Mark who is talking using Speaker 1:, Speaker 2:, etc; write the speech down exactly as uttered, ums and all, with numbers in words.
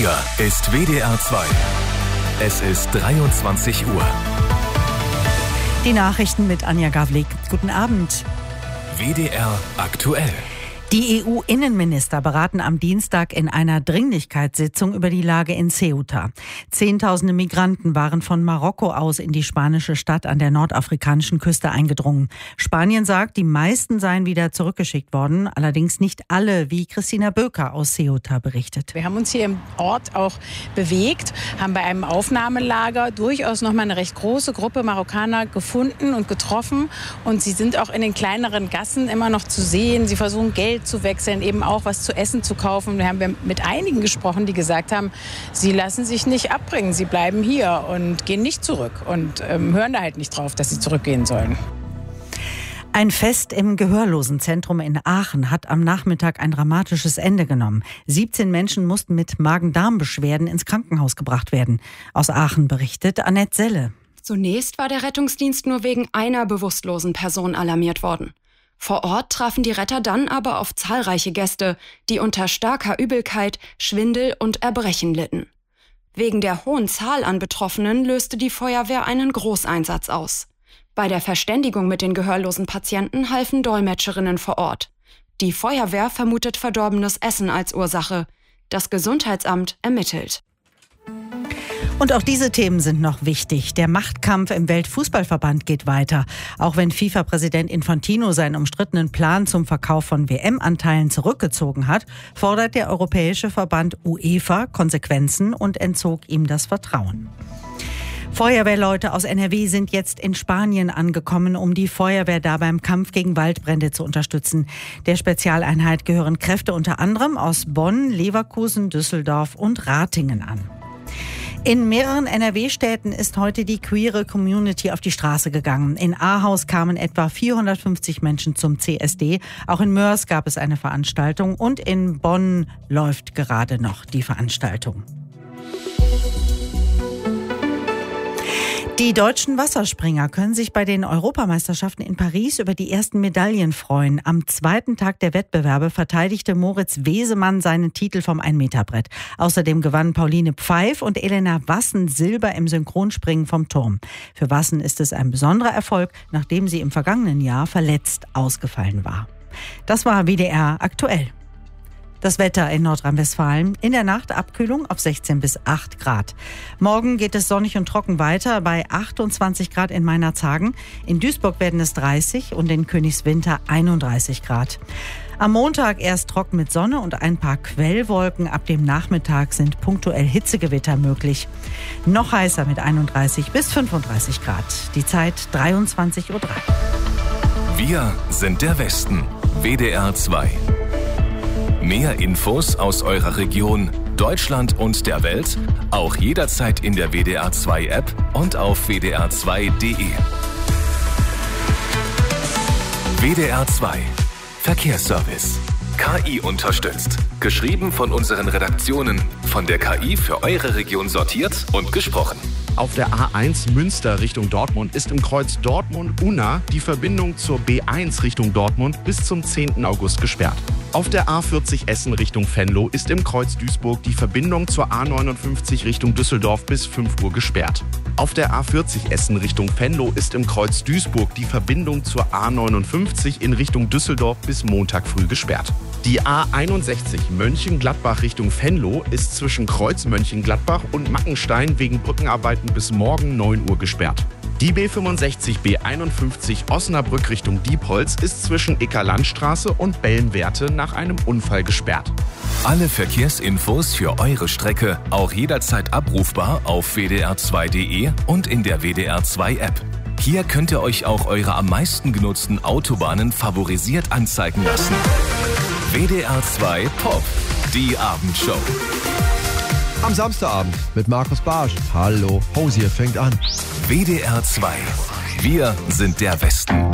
Speaker 1: Hier ist W D R zwei. Es ist dreiundzwanzig Uhr.
Speaker 2: Die Nachrichten mit Anja Gavlik. Guten Abend.
Speaker 1: W D R aktuell.
Speaker 2: Die E U-Innenminister beraten am Dienstag in einer Dringlichkeitssitzung über die Lage in Ceuta. Zehntausende Migranten waren von Marokko aus in die spanische Stadt an der nordafrikanischen Küste eingedrungen. Spanien sagt, die meisten seien wieder zurückgeschickt worden, allerdings nicht alle, wie Christina Böker aus Ceuta berichtet.
Speaker 3: Wir haben uns hier im Ort auch bewegt, haben bei einem Aufnahmelager durchaus noch mal eine recht große Gruppe Marokkaner gefunden und getroffen. Und sie sind auch in den kleineren Gassen immer noch zu sehen. Sie versuchen Geld zu wechseln, eben auch was zu essen zu kaufen. Wir haben mit einigen gesprochen, die gesagt haben, sie lassen sich nicht abbringen, sie bleiben hier und gehen nicht zurück und ähm, hören da halt nicht drauf, dass sie zurückgehen sollen.
Speaker 2: Ein Fest im Gehörlosenzentrum in Aachen hat am Nachmittag ein dramatisches Ende genommen. siebzehn Menschen mussten mit Magen-Darm-Beschwerden ins Krankenhaus gebracht werden. Aus Aachen berichtet Annette Selle.
Speaker 4: Zunächst war der Rettungsdienst nur wegen einer bewusstlosen Person alarmiert worden. Vor Ort trafen die Retter dann aber auf zahlreiche Gäste, die unter starker Übelkeit, Schwindel und Erbrechen litten. Wegen der hohen Zahl an Betroffenen löste die Feuerwehr einen Großeinsatz aus. Bei der Verständigung mit den gehörlosen Patienten halfen Dolmetscherinnen vor Ort. Die Feuerwehr vermutet verdorbenes Essen als Ursache. Das Gesundheitsamt ermittelt.
Speaker 2: Und auch diese Themen sind noch wichtig. Der Machtkampf im Weltfußballverband geht weiter. Auch wenn FIFA-Präsident Infantino seinen umstrittenen Plan zum Verkauf von W M-Anteilen zurückgezogen hat, fordert der europäische Verband UEFA Konsequenzen und entzog ihm das Vertrauen. Feuerwehrleute aus N R W sind jetzt in Spanien angekommen, um die Feuerwehr da beim Kampf gegen Waldbrände zu unterstützen. Der Spezialeinheit gehören Kräfte unter anderem aus Bonn, Leverkusen, Düsseldorf und Ratingen an. In mehreren N R W-Städten ist heute die queere Community auf die Straße gegangen. In Ahaus kamen etwa vierhundertfünfzig Menschen zum C S D. Auch in Moers gab es eine Veranstaltung und in Bonn läuft gerade noch die Veranstaltung. Die deutschen Wasserspringer können sich bei den Europameisterschaften in Paris über die ersten Medaillen freuen. Am zweiten Tag der Wettbewerbe verteidigte Moritz Wesemann seinen Titel vom ein-Meter-Brett. Außerdem gewannen Pauline Pfeif und Elena Wassen Silber im Synchronspringen vom Turm. Für Wassen ist es ein besonderer Erfolg, nachdem sie im vergangenen Jahr verletzt ausgefallen war. Das war W D R aktuell. Das Wetter in Nordrhein-Westfalen. In der Nacht Abkühlung auf sechzehn bis acht Grad. Morgen geht es sonnig und trocken weiter bei achtundzwanzig Grad in Meinerzhagen. In Duisburg werden es dreißig und in Königswinter einunddreißig Grad. Am Montag erst trocken mit Sonne und ein paar Quellwolken. Ab dem Nachmittag sind punktuell Hitzegewitter möglich. Noch heißer mit einunddreißig bis fünfunddreißig Grad. Die Zeit dreiundzwanzig Uhr drei.
Speaker 1: Wir sind der Westen. W D R zwei. Mehr Infos aus eurer Region, Deutschland und der Welt, auch jederzeit in der W D R zwei App und auf w d r zwei punkt d e. W D R zwei Verkehrsservice. K I unterstützt. Geschrieben von unseren Redaktionen. Von der K I für eure Region sortiert und gesprochen.
Speaker 5: Auf der A eins Münster Richtung Dortmund ist im Kreuz Dortmund-Unna die Verbindung zur B eins Richtung Dortmund bis zum zehnten August gesperrt. Auf der A vierzig Essen Richtung Venlo ist im Kreuz Duisburg die Verbindung zur A neunundfünfzig Richtung Düsseldorf bis fünf Uhr gesperrt. Auf der A vierzig Essen Richtung Venlo ist im Kreuz Duisburg die Verbindung zur A neunundfünfzig in Richtung Düsseldorf bis Montag früh gesperrt. Die A einundsechzig Mönchengladbach Richtung Venlo ist zwischen Kreuz Mönchengladbach und Mackenstein wegen Brückenarbeiten bis morgen neun Uhr gesperrt. Die B fünfundsechzig B einundfünfzig Osnabrück Richtung Diepholz ist zwischen Eckerlandstraße und Bellenwerte nach einem Unfall gesperrt.
Speaker 1: Alle Verkehrsinfos für eure Strecke auch jederzeit abrufbar auf w d r zwei punkt d e und in der W D R zwei App. Hier könnt ihr euch auch eure am meisten genutzten Autobahnen favorisiert anzeigen lassen. W D R zwei Pop, die Abendshow.
Speaker 6: Am Samstagabend mit Markus Barsch. Hallo, Hosier fängt an.
Speaker 1: W D R zwei. Wir sind der Westen.